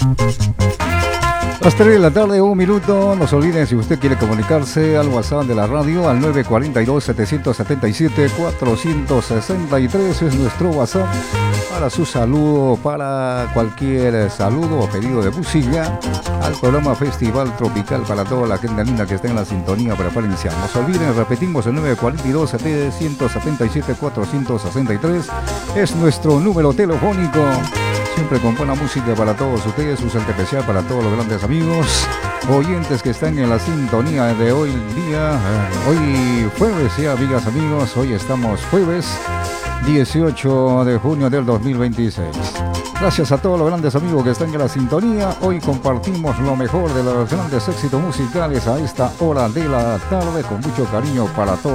Las 3 de la tarde, un minuto. No se olviden, si usted quiere comunicarse al WhatsApp de la radio, al 942-777-463 es nuestro WhatsApp para su saludo, para cualquier saludo o pedido de música al programa Festival Tropical para toda la gente linda que está en la sintonía preferencial. No se olviden, repetimos, el 942-777-463 es nuestro número telefónico. Siempre con buena música para todos ustedes, un saludo especial para todos los grandes amigos, oyentes que están en la sintonía de hoy día, hoy jueves, ya amigas, amigos, hoy estamos jueves 18 de junio del 2026. Gracias a todos los grandes amigos que están en la sintonía, hoy compartimos lo mejor de los grandes éxitos musicales a esta hora de la tarde con mucho cariño para todos.